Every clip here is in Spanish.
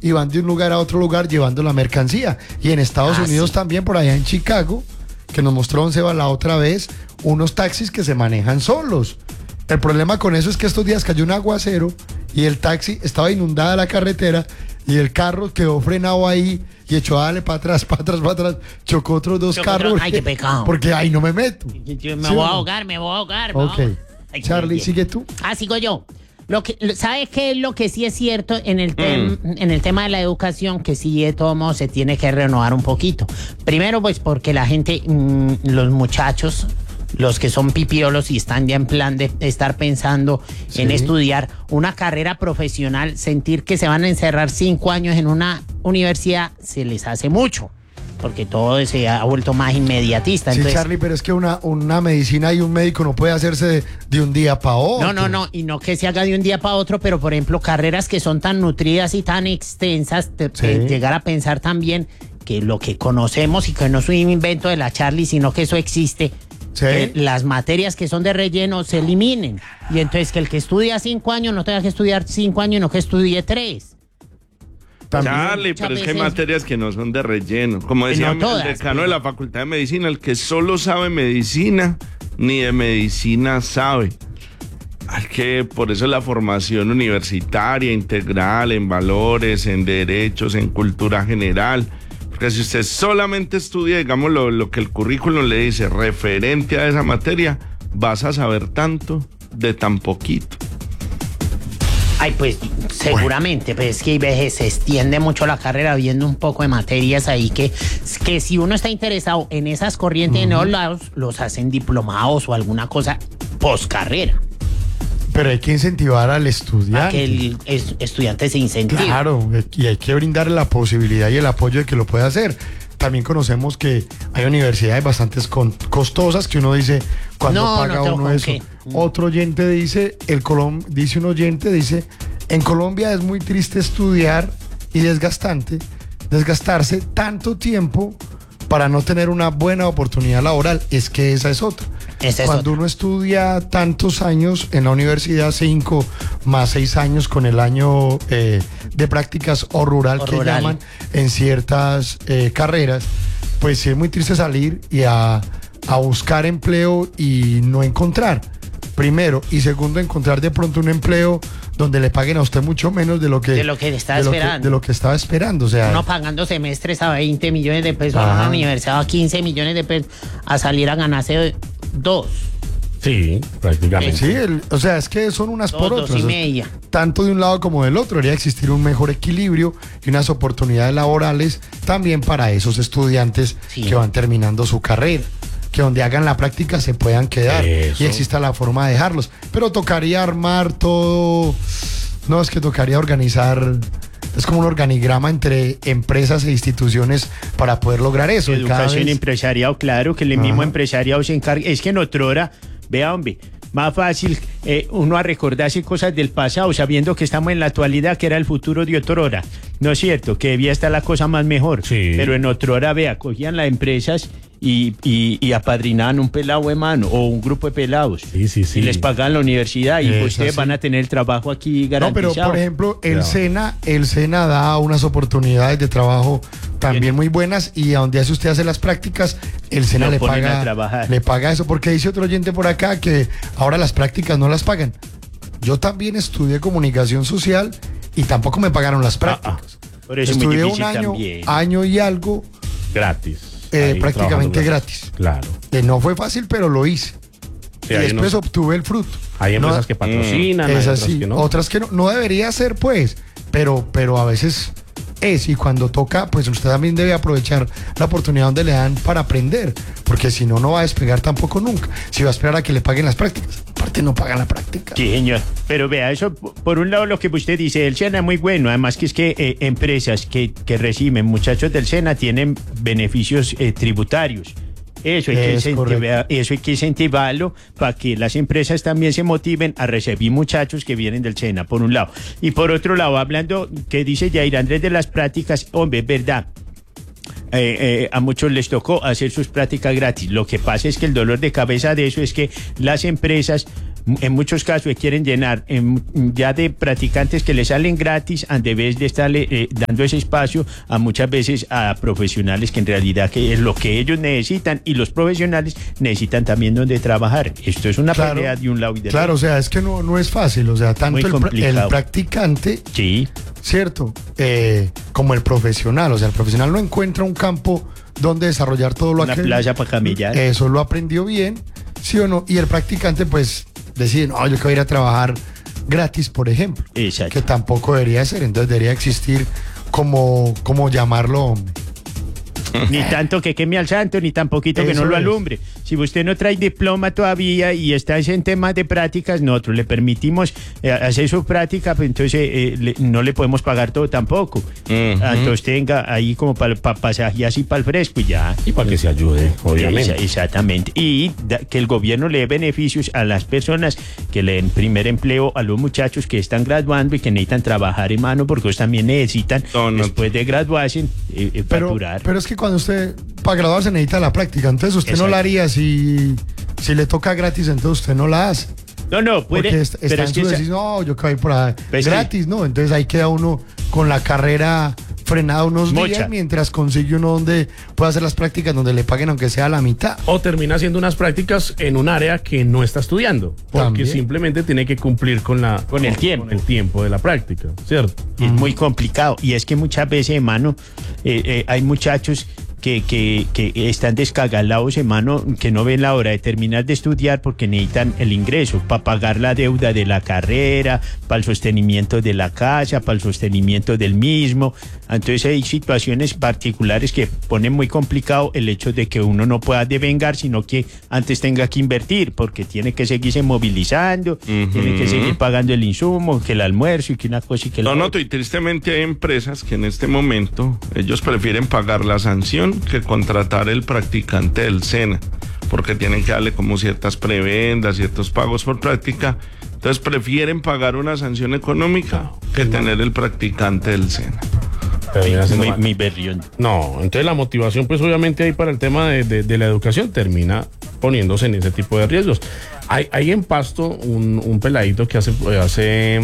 y van de un lugar a otro lugar llevando la mercancía. Y en Estados Unidos también, por allá en Chicago, que nos mostró Don Seba la otra vez, unos taxis que se manejan solos. El problema con eso es que estos días cayó un aguacero y el taxi estaba inundada la carretera y el carro quedó frenado ahí y echó a darle para atrás, chocó otros dos carros. Ay, qué pecado. Porque ahí no me meto. Me voy a ahogar. Ok. Ay, Charlie, sigue tú. Sigo yo. ¿Sabes qué es lo que sí es cierto en el tema de la educación? Que sí, de todo modo, se tiene que renovar un poquito. Primero, pues, porque la gente, los muchachos, los que son pipiolos y están ya en plan de estar pensando en estudiar una carrera profesional, sentir que se van a encerrar 5 años en una universidad, se les hace mucho. Porque todo se ha vuelto más inmediatista. Sí, entonces, Charlie, pero es que una medicina y un médico no puede hacerse de un día para otro. No, y no que se haga de un día para otro, pero por ejemplo, carreras que son tan nutridas y tan extensas, llegar a pensar también que lo que conocemos y que no es un invento de la Charlie, sino que eso existe, que las materias que son de relleno se eliminen. Y entonces que el que estudia 5 años no tenga que estudiar 5 años, no que estudie 3. También. Charlie, pero es que hay materias que no son de relleno. Como decía el decano de la Facultad de Medicina, el que solo sabe medicina, ni de medicina sabe. Por eso la formación universitaria, integral, en valores, en derechos, en cultura general. Porque si usted solamente estudia, digamos, lo que el currículum le dice referente a esa materia, vas a saber tanto de tan poquito. Ay, pues seguramente, pues es que se extiende mucho la carrera viendo un poco de materias ahí que si uno está interesado en esas corrientes de nuevos lados, los hacen diplomados o alguna cosa poscarrera. Pero hay que incentivar al estudiante. A que el estudiante se incentive. Claro, y hay que brindarle la posibilidad y el apoyo de que lo pueda hacer. También conocemos que hay universidades bastante costosas que uno dice, ¿cuándo paga uno eso? Otro oyente dice, en Colombia es muy triste estudiar y desgastarse tanto tiempo para no tener una buena oportunidad laboral. Es que esa es otra. Cuando uno estudia tantos años en la universidad, 5 más 6 años con el año de prácticas o rural llaman en ciertas carreras, pues sí es muy triste salir y a buscar empleo y no encontrar. Primero, y segundo, encontrar de pronto un empleo donde le paguen a usted mucho menos de lo que estaba esperando. O sea, uno pagando semestres a 20 millones de pesos, a una universidad a 15 millones de pesos, a salir a ganarse 2. Sí, prácticamente. Sí, o sea, es que son unas por otras. 2.5. Tanto de un lado como del otro. Debería existir un mejor equilibrio y unas oportunidades laborales también para esos estudiantes que van terminando su carrera. Que donde hagan la práctica se puedan quedar. Eso. Y exista la forma de dejarlos. Pero tocaría armar todo. No, es que tocaría organizar. Es como un organigrama entre empresas e instituciones para poder lograr eso. Educación empresarial, claro, que el mismo empresariado se encargue. Es que en otrora, vea, hombre, más fácil uno a recordarse cosas del pasado, sabiendo que estamos en la actualidad, que era el futuro de otrora. ¿No es cierto? Que debía estar la cosa más mejor. Sí. Pero en otrora, vea, cogían las empresas y apadrinaban un pelado de mano o un grupo de pelados. Sí. Y les pagan la universidad y ustedes van a tener el trabajo aquí garantizado. No, pero por ejemplo, el SENA da unas oportunidades de trabajo también muy buenas, y a donde usted hace las prácticas, el SENA le paga eso, porque dice otro oyente por acá que ahora las prácticas no las pagan. Yo también estudié comunicación social y tampoco me pagaron las prácticas. Por eso estudié muy difícil un año y algo gratis. Prácticamente gratis. Claro. No fue fácil, pero lo hice. Sí, y después obtuve el fruto. Hay empresas que patrocinan, hay otras que no. Otras que no. No debería ser, pues, pero a veces es, y cuando toca, pues usted también debe aprovechar la oportunidad donde le dan para aprender, porque si no, no va a despegar tampoco nunca. Si va a esperar a que le paguen las prácticas, aparte no pagan la práctica. Sí, señor. Pero vea, eso, por un lado, lo que usted dice, el SENA es muy bueno, además que es que empresas que reciben muchachos del SENA tienen beneficios tributarios. Eso hay que incentivarlo para que las empresas también se motiven a recibir muchachos que vienen del SENA, por un lado. Y por otro lado, hablando, que dice Yair Andrés de las prácticas, hombre, es verdad. A muchos les tocó hacer sus prácticas gratis. Lo que pasa es que el dolor de cabeza de eso es que las empresas en muchos casos quieren llenar ya de practicantes que les salen gratis, en vez de estarle dando ese espacio a muchas veces a profesionales que en realidad que es lo que ellos necesitan, y los profesionales necesitan también donde trabajar. Esto es una pelea de un lado y del otro. Claro, o sea, es que no es fácil, o sea, tanto el practicante, sí, cierto, como el profesional, o sea, el profesional no encuentra un campo donde desarrollar todo lo que... Una playa para camellar. Eso lo aprendió bien, ¿sí o no? Y el practicante, pues, decide, no, yo quiero ir a trabajar gratis, por ejemplo. Exacto. Que tampoco debería ser, entonces debería existir como llamarlo, hombre. Ni tanto que queme al santo, ni tan poquito que no lo alumbre. Si usted no trae diploma todavía y está en temas de prácticas, nosotros le permitimos hacer su práctica, pues entonces no le podemos pagar todo tampoco. Entonces tenga ahí como para pasaje así para el fresco y ya. Y para que se ayude, obviamente. Exactamente. Y que el gobierno le dé beneficios a las personas que le den primer empleo a los muchachos que están graduando y que necesitan trabajar en mano, porque ellos también necesitan, después de graduarse, facturar. Pero es que cuando usted, para graduarse, necesita la práctica, entonces usted no la haría si le toca gratis, entonces usted no la hace. No, puede. Porque está en su decisión, no, yo que voy por ahí gratis, ¿no? Entonces ahí queda uno con la carrera frenada unos días mientras consigue uno donde pueda hacer las prácticas, donde le paguen aunque sea la mitad. O termina haciendo unas prácticas en un área que no está estudiando, porque simplemente tiene que cumplir con el tiempo de la práctica, ¿cierto? Es muy complicado, y es que muchas veces, hermano, hay muchachos que están descagalados, hermano, que no ven la hora de terminar de estudiar porque necesitan el ingreso para pagar la deuda de la carrera, para el sostenimiento de la casa, para el sostenimiento del mismo. Entonces hay situaciones particulares que ponen muy complicado el hecho de que uno no pueda devengar, sino que antes tenga que invertir, porque tiene que seguirse movilizando, tiene que seguir pagando el insumo, que el almuerzo y que una cosa y que la otra. Y tristemente hay empresas que en este momento ellos prefieren pagar la sanción que contratar el practicante del SENA, porque tienen que darle como ciertas prebendas, ciertos pagos por práctica. Entonces prefieren pagar una sanción económica que tener el practicante del SENA. Mi berrión. No, entonces la motivación, pues obviamente ahí para el tema de la educación termina poniéndose en ese tipo de riesgos. Hay en Pasto un peladito que hace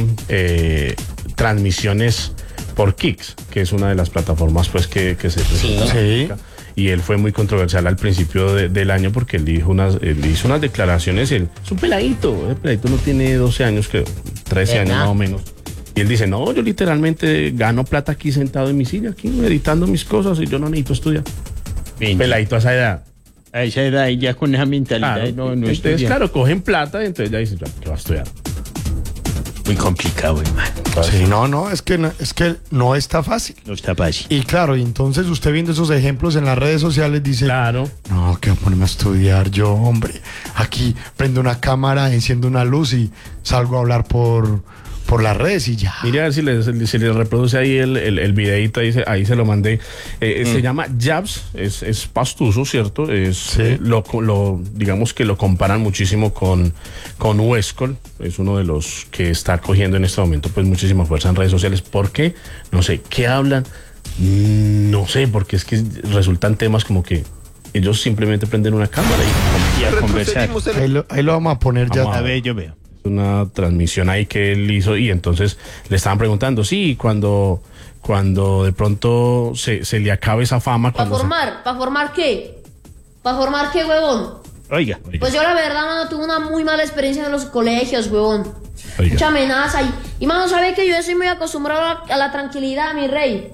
transmisiones por Kicks, que es una de las plataformas pues que se presenta. Sí. Y él fue muy controversial al principio del año porque él hizo unas declaraciones. Es un peladito, el peladito no tiene 12 años, creo, 13 años más o menos. Y él dice, no, yo literalmente gano plata aquí sentado en mi silla, aquí editando mis cosas, y yo no necesito estudiar. Peladito a esa edad. A esa edad y ya con esa mentalidad. Claro, entonces, claro, cogen plata y entonces ya dicen, ¿qué va a estudiar? Muy complicado, hermano. Sí, es que no está fácil. No está fácil. Y claro, y entonces usted viendo esos ejemplos en las redes sociales dice, claro, no, que voy a ponerme a estudiar yo, hombre. Aquí prendo una cámara, enciendo una luz y salgo a hablar por las redes y ya. Mira a ver si les reproduce ahí el videíto, ahí se lo mandé. Se llama Jabs, es pastuso, ¿cierto? Sí. Digamos que lo comparan muchísimo con Huescol, es uno de los que está cogiendo en este momento pues muchísima fuerza en redes sociales. ¿Por qué? No sé, ¿qué hablan? No sé, porque es que resultan temas como que ellos simplemente prenden una cámara y a conversar. Ahí lo vamos a poner ya. A ver, yo veo. Una transmisión ahí que él hizo y entonces le estaban preguntando, sí, cuando de pronto se le acabe esa fama. ¿Para formar qué? ¿Para formar qué, huevón? Oiga. Pues yo la verdad, mano, tuve una muy mala experiencia en los colegios, huevón. Mucha amenaza y mano, ¿sabe que yo soy muy acostumbrado a la tranquilidad, mi rey?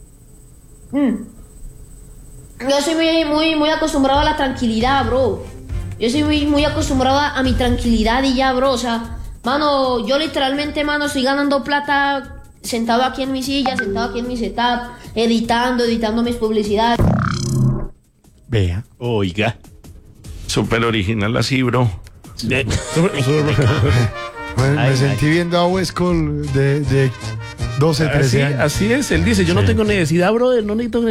Yo soy muy acostumbrado a la tranquilidad, bro. Yo soy muy acostumbrado a mi tranquilidad y ya, bro. O sea, mano, yo literalmente, mano, estoy ganando plata sentado aquí en mi silla, sentado aquí en mi setup, editando mis publicidades. Vea. Oiga. Súper original así, bro. Me sentí viendo a Huescol de 12, 13 años. Así es, él dice, yo no tengo necesidad, brother, no necesito,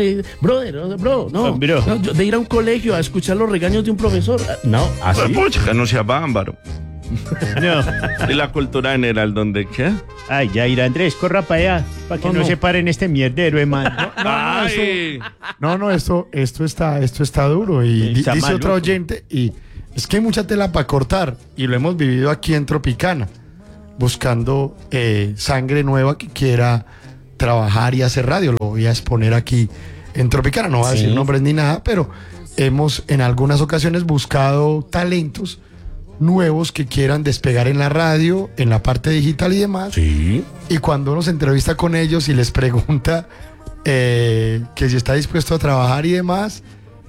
de ir a un colegio a escuchar los regaños de un profesor. No, así. Pucha, no sea bámbaro. No. ¿Y la cultura general dónde qué? Ay, ya irá Andrés, corra para allá, para que no se paren este mierdero, hermano. Esto está duro. Y dice otro oyente, y Es que hay mucha tela para cortar y lo hemos vivido aquí en Tropicana, buscando sangre nueva que quiera trabajar y hacer radio. Lo voy a exponer aquí en Tropicana, no voy a decir nombres ni nada, pero hemos en algunas ocasiones buscado talentos nuevos que quieran despegar en la radio, en la parte digital y demás. Sí. Y cuando uno se entrevista con ellos y les pregunta que si está dispuesto a trabajar y demás,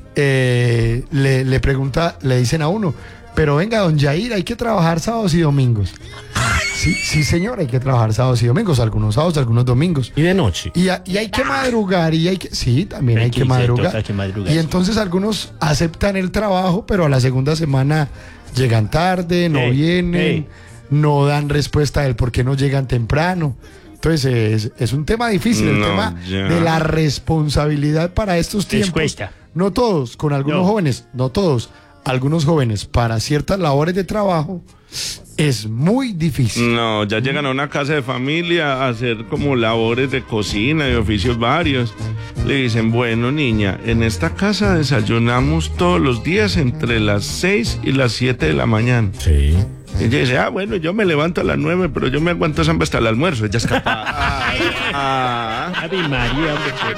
le dicen a uno, pero venga, don Jair, hay que trabajar sábados y domingos. Sí, señor, hay que trabajar sábados y domingos, algunos sábados, algunos domingos. Y de noche. Y hay que madrugar, sí, también hay que madrugar. Y entonces algunos aceptan el trabajo, pero a la segunda semana llegan tarde, no vienen, no dan respuesta del por qué no llegan temprano. Entonces es un tema difícil, el tema de la responsabilidad para estos tiempos. Cuesta. No todos, con algunos jóvenes, no todos, algunos jóvenes para ciertas labores de trabajo es muy difícil. No, ya llegan a una casa de familia a hacer como labores de cocina y oficios varios. Le dicen, bueno, niña, en esta casa desayunamos todos los días entre las 6 y las 7 de la mañana. Sí. Y ella dice, bueno, yo me levanto a las 9, pero yo me aguanto hambre hasta el almuerzo. Ella es capaz. Ave María, hombre.